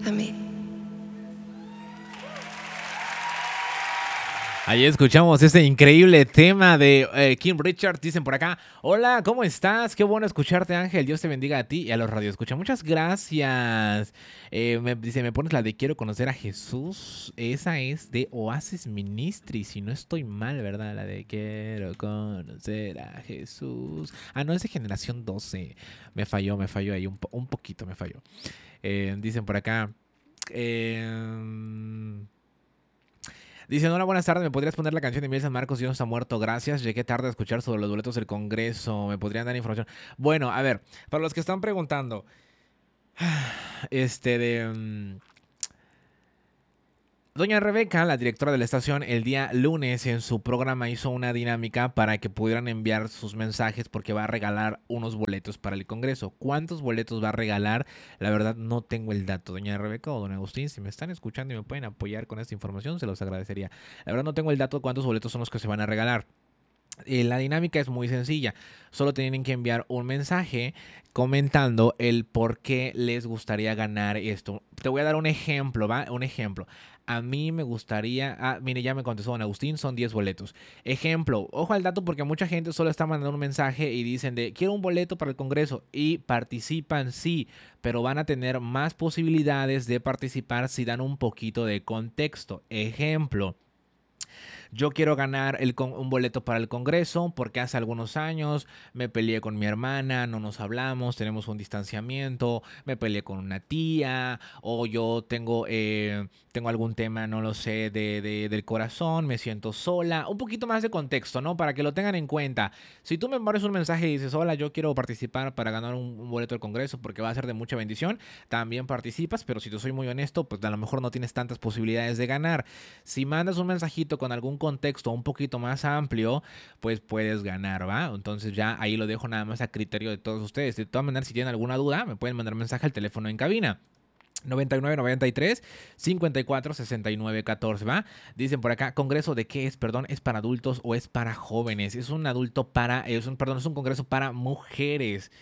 a mí. Ahí escuchamos este increíble tema de Kim Richards. Dicen por acá: hola, ¿cómo estás? Qué bueno escucharte, Ángel. Dios te bendiga a ti y a los radioescuchas. Muchas gracias. Dice, ¿me pones la de Quiero conocer a Jesús? Esa es de Oasis Ministry, si no estoy mal, ¿verdad? La de Quiero conocer a Jesús. Ah, no, es de Generación 12. Me falló ahí, un poquito me falló. Dicen por acá... Dicen, hola, buenas tardes, ¿me podrías poner la canción de Miguel San Marcos? Dios ha muerto, gracias. Llegué tarde a escuchar sobre los boletos del Congreso. ¿Me podrían dar información? Bueno, a ver, para los que están preguntando, Doña Rebeca, la directora de la estación, el día lunes en su programa hizo una dinámica para que pudieran enviar sus mensajes porque va a regalar unos boletos para el Congreso. ¿Cuántos boletos va a regalar? La verdad no tengo el dato. Doña Rebeca o don Agustín, si me están escuchando y me pueden apoyar con esta información, se los agradecería. La verdad no tengo el dato de cuántos boletos son los que se van a regalar. La dinámica es muy sencilla. Solo tienen que enviar un mensaje comentando el por qué les gustaría ganar esto. Te voy a dar un ejemplo, ¿va? Un ejemplo. A mí me gustaría... mire, ya me contestó don Agustín, son 10 boletos. Ejemplo, ojo al dato porque mucha gente solo está mandando un mensaje y dicen de quiero un boleto para el Congreso y participan, sí, pero van a tener más posibilidades de participar si dan un poquito de contexto. Ejemplo. Yo quiero ganar un boleto para el Congreso porque hace algunos años me peleé con mi hermana, no nos hablamos, tenemos un distanciamiento, me peleé con una tía o yo tengo algún tema, no lo sé, del corazón, me siento sola. Un poquito más de contexto, ¿no? Para que lo tengan en cuenta. Si tú me envías un mensaje y dices, hola, yo quiero participar para ganar un boleto del Congreso porque va a ser de mucha bendición, también participas, pero si te soy muy honesto, pues a lo mejor no tienes tantas posibilidades de ganar. Si mandas un mensajito con algún contexto un poquito más amplio, pues puedes ganar, ¿va? Entonces ya ahí lo dejo nada más a criterio de todos ustedes. De todas maneras, si tienen alguna duda, me pueden mandar mensaje al teléfono en cabina. 9993 54 69 14, ¿va? Dicen por acá, ¿Congreso de qué es? Perdón, ¿es para adultos o es para jóvenes? Es un es un congreso para mujeres.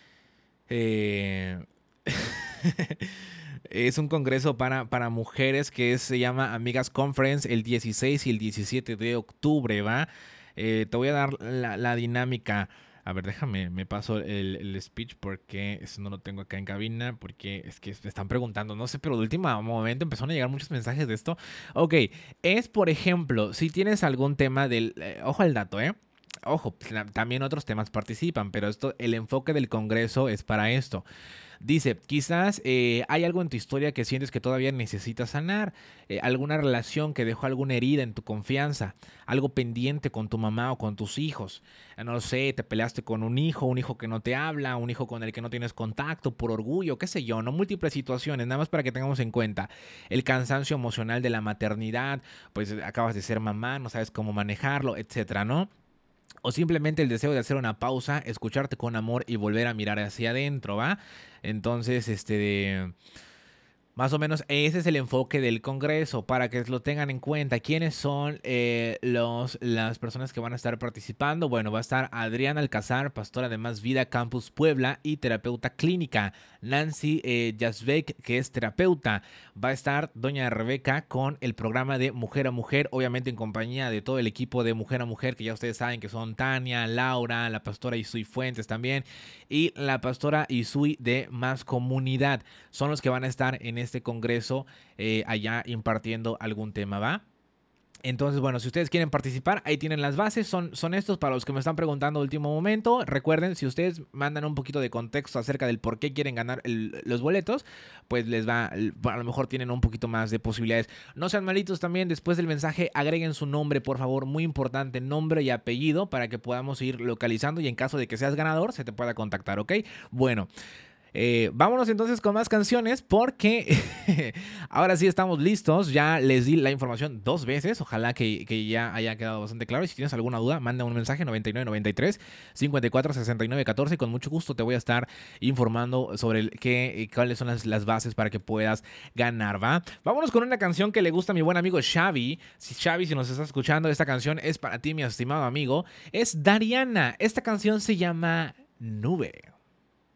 Es un congreso para mujeres que se llama Amigas Conference el 16 y el 17 de octubre, ¿va? Te voy a dar la dinámica. A ver, déjame, me paso el speech porque eso no lo tengo acá en cabina, porque es que me están preguntando, no sé, pero de último momento empezaron a llegar muchos mensajes de esto. Ok, es por ejemplo, si tienes algún tema del... ojo al dato, ¿eh? Ojo, también otros temas participan, pero el enfoque del Congreso es para esto. Dice, quizás hay algo en tu historia que sientes que todavía necesitas sanar, alguna relación que dejó alguna herida en tu confianza, algo pendiente con tu mamá o con tus hijos. No lo sé, te peleaste con un hijo que no te habla, un hijo con el que no tienes contacto por orgullo, qué sé yo, no múltiples situaciones, nada más para que tengamos en cuenta el cansancio emocional de la maternidad, pues acabas de ser mamá, no sabes cómo manejarlo, etcétera, ¿no? O simplemente el deseo de hacer una pausa, escucharte con amor y volver a mirar hacia adentro, ¿va? Entonces, más o menos ese es el enfoque del Congreso, para que lo tengan en cuenta. ¿Quiénes son las personas que van a estar participando? Bueno, va a estar Adriana Alcázar, pastora de Más Vida Campus Puebla y terapeuta clínica. Nancy Yazbek, que es terapeuta. Va a estar doña Rebeca con el programa de Mujer a Mujer, obviamente en compañía de todo el equipo de Mujer a Mujer, que ya ustedes saben que son Tania, Laura, la pastora Isui Fuentes también, y la pastora Isui de Más Comunidad. Son los que van a estar en este congreso allá impartiendo algún tema, ¿va? Entonces, bueno, si ustedes quieren participar, ahí tienen las bases, son estos para los que me están preguntando último momento. Recuerden, si ustedes mandan un poquito de contexto acerca del por qué quieren ganar los boletos, pues les va, a lo mejor tienen un poquito más de posibilidades. No sean malitos también, después del mensaje agreguen su nombre, por favor, muy importante, nombre y apellido, para que podamos ir localizando y en caso de que seas ganador, se te pueda contactar, ¿ok? Bueno. Vámonos entonces con más canciones porque ahora sí estamos listos. Ya les di la información 2 veces. Ojalá que ya haya quedado bastante claro. Y si tienes alguna duda, manda un mensaje 9993 54 69 14 y con mucho gusto te voy a estar informando sobre cuáles son las bases para que puedas ganar, ¿va? Vámonos con una canción que le gusta a mi buen amigo Xavi. Xavi, si nos estás escuchando, esta canción es para ti, mi estimado amigo. Es Dariana. Esta canción se llama Nube.